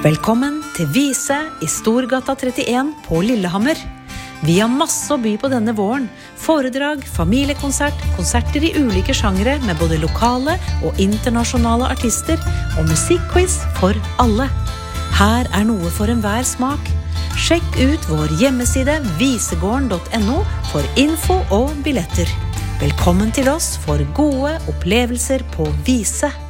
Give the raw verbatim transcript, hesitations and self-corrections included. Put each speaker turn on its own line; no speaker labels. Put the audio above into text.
Velkommen til Vise I Storgata trettien på Lillehammer. Vi har masse å by på denne våren. Foredrag, familiekonsert, konserter I ulike sjangere med både lokale og internasjonale artister og musikkquiz for alle. Her er noe for enhver smak. Sjekk ut vår hjemmeside visegården punktum no for info og billetter. Velkommen til oss for gode opplevelser på Vise.